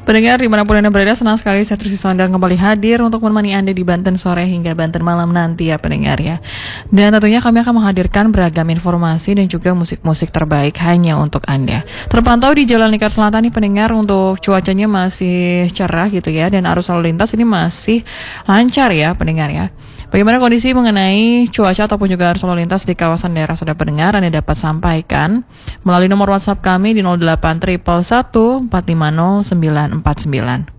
Pendengar dimanapun Anda berada, senang sekali saya Trisy Sondang kembali hadir untuk menemani Anda di Banten sore hingga Banten malam nanti ya pendengar ya. Dan tentunya kami akan menghadirkan beragam informasi dan juga musik-musik terbaik hanya untuk Anda. Terpantau di Jalan Lingkar Selatan nih pendengar, untuk cuacanya masih cerah gitu ya, dan arus lalu lintas ini masih lancar ya pendengar ya. Bagaimana kondisi mengenai cuaca ataupun juga arus lalu lintas di kawasan daerah saudara pendengar, Anda dapat sampaikan melalui nomor WhatsApp kami di 08 111 450 949.